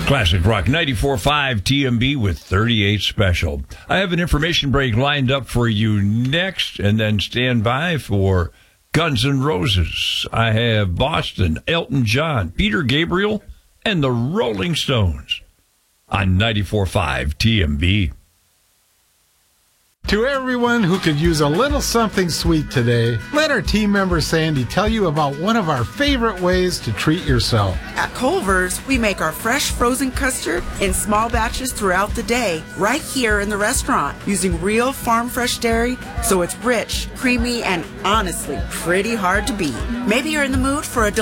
Classic Rock 94.5 TMB with 38 Special. I have an information break lined up for you next, and then stand by for Guns N' Roses. I have Boston, Elton John, Peter Gabriel, and the Rolling Stones on 94.5 TMB. To everyone who could use a little something sweet today, let our team member Sandy tell you about one of our favorite ways to treat yourself. At Culver's, we make our fresh frozen custard in small batches throughout the day, right here in the restaurant, using real farm fresh dairy, so it's rich, creamy, and honestly pretty hard to beat. Maybe you're in the mood for a